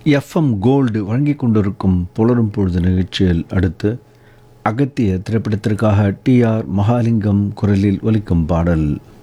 FM gold வழங்கிக் கொண்டிருக்கும் புலரும் பொழுது நிகழ்ச்சியில் அடுத்து அகத்திய திரைப்படத்திற்காக டி.ஆர். மகாலிங்கம் குரலில் ஒலிக்கும் பாடல்.